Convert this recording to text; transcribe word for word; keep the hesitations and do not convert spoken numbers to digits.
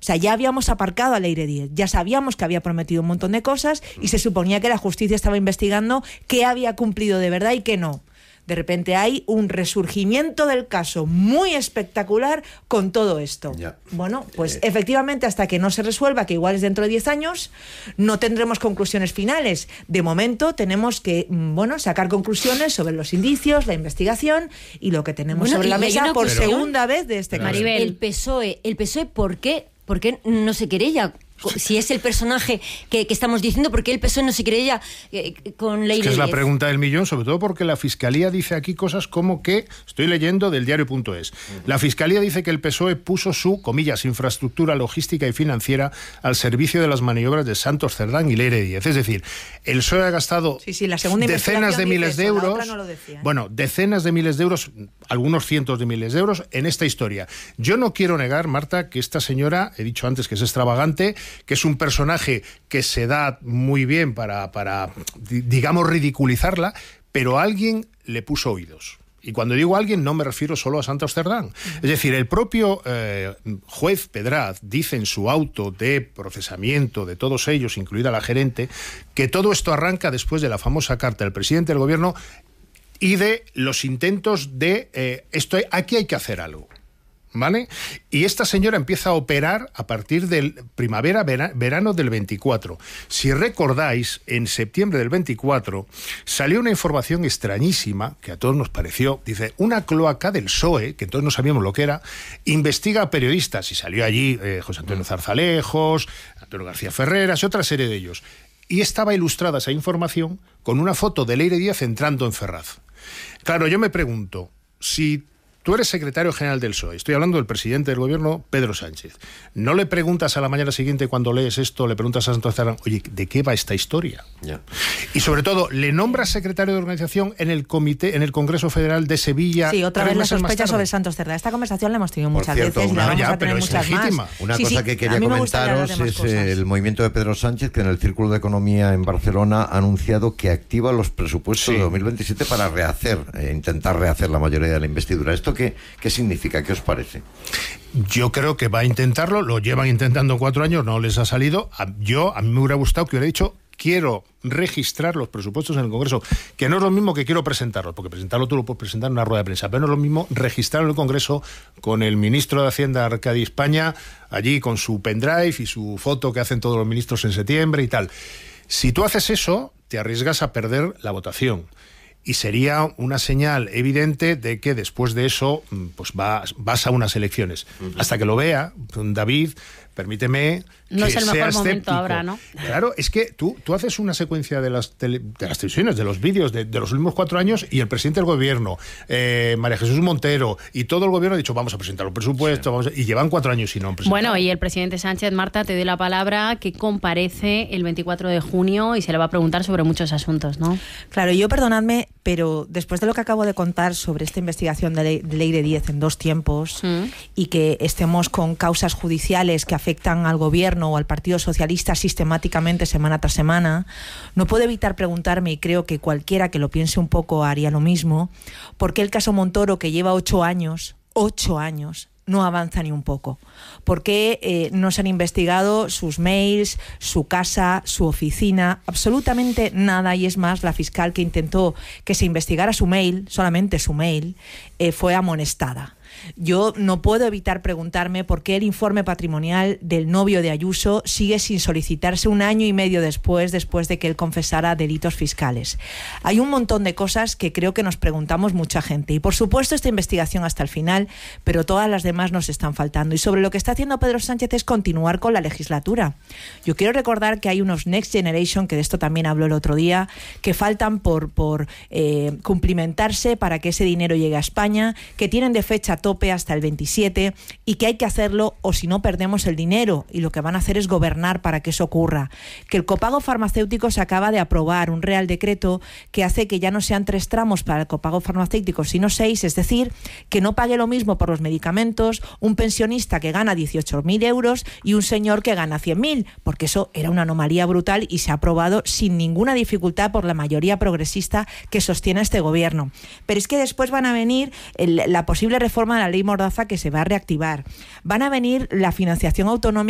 sea, ya habíamos aparcado a Leire Díez, ya sabíamos que había prometido un montón de cosas y se suponía que la justicia estaba investigando qué había cumplido de verdad y qué no. De repente hay un resurgimiento del caso muy espectacular con todo esto. Ya. Bueno, pues eh. efectivamente hasta que no se resuelva, que igual es dentro de diez años, no tendremos conclusiones finales. De momento tenemos que, bueno, sacar conclusiones sobre los indicios, la investigación y lo que tenemos bueno, sobre la mesa por cuestión, segunda vez de este caso. Maribel, el P S O E, el P S O E, ¿por qué, por qué no se querella? Si es el personaje que, que estamos diciendo, ¿por qué el P S O E no se querella eh, con Leire Díez? Es que es la pregunta del millón, sobre todo porque la Fiscalía dice aquí cosas como que, estoy leyendo del diario punto es, la Fiscalía dice que el P S O E puso su, comillas, infraestructura logística y financiera al servicio de las maniobras de Santos Cerdán y Leire Díez. Es decir, el P S O E ha gastado sí, sí, la segunda decenas de miles de euros, la otra no lo decía, ¿eh? bueno, decenas de miles de euros, algunos cientos de miles de euros en esta historia. Yo no quiero negar, Marta, que esta señora, he dicho antes que es extravagante, que es un personaje que se da muy bien para, para, digamos, ridiculizarla, pero alguien le puso oídos. Y cuando digo alguien no me refiero solo a Santos Cerdán. Es decir, el propio eh, juez Pedraz dice en su auto de procesamiento de todos ellos, incluida la gerente, que todo esto arranca después de la famosa carta del presidente del gobierno y de los intentos de eh, esto, aquí hay que hacer algo. ¿Vale? Y esta señora empieza a operar a partir del primavera, vera, verano del veinticuatro. Si recordáis, en septiembre del veinticuatro salió una información extrañísima que a todos nos pareció, dice, una cloaca del P S O E, que todos no sabíamos lo que era, investiga a periodistas, y salió allí eh, José Antonio Zarzalejos, Antonio García Ferreras y otra serie de ellos. Y estaba ilustrada esa información con una foto de Leire Díez entrando en Ferraz. Claro, yo me pregunto, si tú eres secretario general del P S O E, estoy hablando del presidente del gobierno, Pedro Sánchez. ¿No le preguntas a la mañana siguiente cuando lees esto, le preguntas a Santos Cerdán, oye, ¿de qué va esta historia? Yeah. Y sobre todo, ¿le nombras secretario de organización en el comité, en el Congreso Federal de Sevilla? Sí, otra vez la sospecha sobre Santos Cerdán. Esta conversación la hemos tenido muchas cierto, veces y la vamos ya, a tener muchas legítima. más. Una sí, cosa sí, que quería comentaros es cosas. El movimiento de Pedro Sánchez, que en el Círculo de Economía en Barcelona ha anunciado que activa los presupuestos sí. de dos mil veintisiete para rehacer, eh, intentar rehacer la mayoría de la investidura. ¿Esto qué, qué significa? ¿Qué os parece? Yo creo que va a intentarlo, lo llevan intentando cuatro años, no les ha salido. Yo, a mí me hubiera gustado que hubiera dicho, quiero registrar los presupuestos en el Congreso, que no es lo mismo que quiero presentarlos, porque presentarlo tú lo puedes presentar en una rueda de prensa, pero no es lo mismo registrarlo en el Congreso con el ministro de Hacienda, Arcadi España, allí con su pendrive y su foto que hacen todos los ministros en septiembre y tal. Si tú haces eso, te arriesgas a perder la votación. Y sería una señal evidente de que después de eso pues vas, vas a unas elecciones. Uh-huh. Hasta que lo vea, David, permíteme no que es el sea mejor escéptico. momento ahora, ¿no? Claro, es que tú, tú haces una secuencia de las, tele, de las televisiones, de los vídeos de, de los últimos cuatro años y el presidente del gobierno, eh, María Jesús Montero y todo el gobierno ha dicho vamos a presentar los presupuestos, sí. vamos a, y llevan cuatro años y no han presentado. Bueno, y el presidente Sánchez, Marta, te doy la palabra, que comparece el veinticuatro de junio y se le va a preguntar sobre muchos asuntos, ¿no? Claro, yo perdonadme, pero después de lo que acabo de contar sobre esta investigación de, Le- de Leire Díez en dos tiempos mm. y que estemos con causas judiciales que afectan al gobierno o al Partido Socialista sistemáticamente semana tras semana, no puedo evitar preguntarme, y creo que cualquiera que lo piense un poco haría lo mismo, ¿por qué el caso Montoro, que lleva ocho años, ocho años, no avanza ni un poco? ¿Por qué eh, no se han investigado sus mails, su casa, su oficina? Absolutamente nada. Y es más, la fiscal que intentó que se investigara su mail, solamente su mail, eh, fue amonestada. Yo no puedo evitar preguntarme por qué el informe patrimonial del novio de Ayuso sigue sin solicitarse un año y medio después, después de que él confesara delitos fiscales. Hay un montón de cosas que creo que nos preguntamos mucha gente. Y por supuesto esta investigación hasta el final, pero todas las demás nos están faltando. Y sobre lo que está haciendo Pedro Sánchez es continuar con la legislatura. Yo quiero recordar que hay unos Next Generation, que de esto también habló el otro día, que faltan por, por eh, cumplimentarse para que ese dinero llegue a España, que tienen de fecha tope hasta el veintisiete y que hay que hacerlo o si no perdemos el dinero, y lo que van a hacer es gobernar para que eso ocurra. Que el copago farmacéutico se acaba de aprobar un real decreto que hace que ya no sean tres tramos para el copago farmacéutico sino seis, es decir, que no pague lo mismo por los medicamentos un pensionista que gana dieciocho mil euros y un señor que gana cien mil, porque eso era una anomalía brutal y se ha aprobado sin ninguna dificultad por la mayoría progresista que sostiene este gobierno. Pero es que después van a venir el, la posible reforma de la ley Mordaza, que se va a reactivar. Van a venir la financiación autonómica